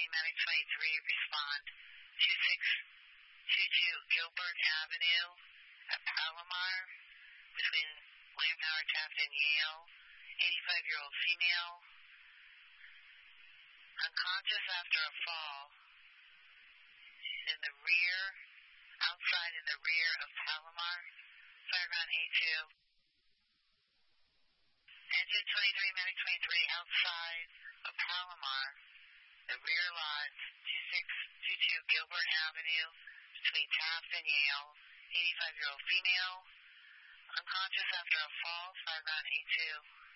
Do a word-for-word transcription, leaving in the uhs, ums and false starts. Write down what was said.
Medic twenty-three, respond. two six two two Gilbert Avenue at Palomar, between William Howard Taft and Yale. eighty-five-year-old female, unconscious after a fall, in the rear, outside in the rear of Palomar. Fireground A two. Engine twenty-three, Medic twenty-three, outside of Palomar, the rear lot, two six two two Gilbert Avenue, between Taft and Yale. eighty-five-year-old female, unconscious after a fall. Fireground A two.